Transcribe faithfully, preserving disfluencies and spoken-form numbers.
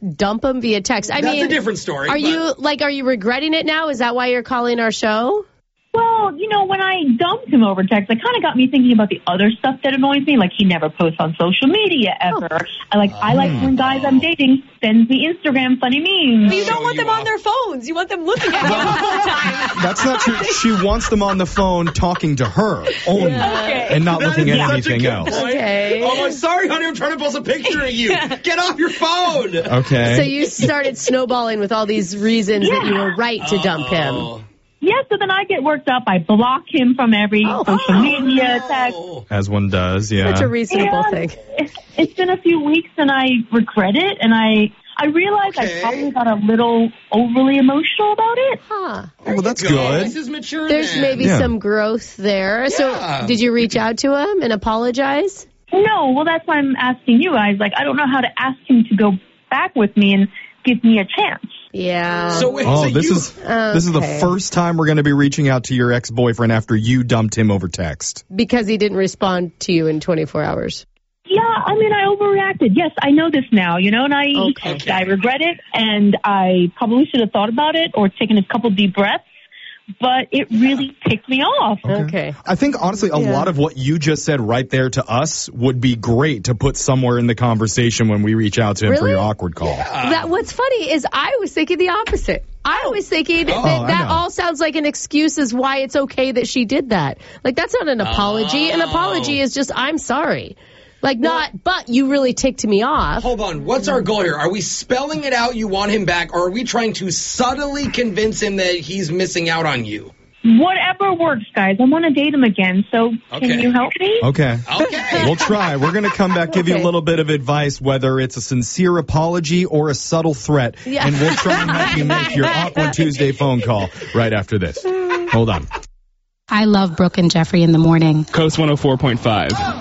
dump him via text. I That's mean, a different story. Are but... you like, are you regretting it now? Is that why you're calling our show? Well, you know, when I dumped him over text, it kind of got me thinking about the other stuff that annoys me. Like, he never posts on social media ever. Oh. I like, oh. I like when guys I'm dating send me Instagram funny memes. But you don't want them on their phones. You want them looking at you all the time. That's not true. She wants them on the phone talking to her only, Yeah. Okay. and not That looking is at such anything a good else. point. Okay. Oh, I'm sorry, honey. I'm trying to post a picture of you. Get off your phone. Okay. So you started snowballing with all these reasons Yeah. that you were right to dump him. Oh. Yeah, so then I get worked up. I block him from every Oh. social Oh. media text. As one does, yeah. Such a reasonable And thing. It's, it's been a few weeks, and I regret it, and I I realize Okay. I probably got a little overly emotional about it. Huh. Oh, well, that's Go. good. This is mature. There's then. maybe Yeah. some growth there. Yeah. So did you reach out to him and apologize? No, well, that's why I'm asking you guys. Like, I don't know how to ask him to go back with me and give me a chance. Yeah. So wait, Oh, so this you, is this is the Okay. first time we're going to be reaching out to your ex-boyfriend after you dumped him over text. Because he didn't respond to you in twenty-four hours. Yeah, I mean, I overreacted. Yes, I know this now, you know, and I Okay. I regret it, and I probably should have thought about it or taken a couple deep breaths, but it really ticked me off. Okay. I think, honestly, a Yeah. lot of what you just said right there to us would be great to put somewhere in the conversation when we reach out to him for Really? your awkward call. That what's funny is I was thinking the opposite. I was thinking Oh, that I that know. all sounds like an excuse as why it's okay that she did that. Like, that's not an apology. An Oh. apology is just, I'm sorry. Like, not, but you really ticked me off. Hold on. What's our goal here? Are we spelling it out you want him back, or are we trying to subtly convince him that he's missing out on you? Whatever works, guys. I want to date him again, so Okay. can you help me? Okay. Okay. We'll try. We're going to come back, give you a Okay. little bit of advice, whether it's a sincere apology or a subtle threat. Yeah. And we'll try and help you make your Awkward Tuesday phone call right after this. Hold on. I love Brooke and Jeffrey in the morning. Coast one oh four point five.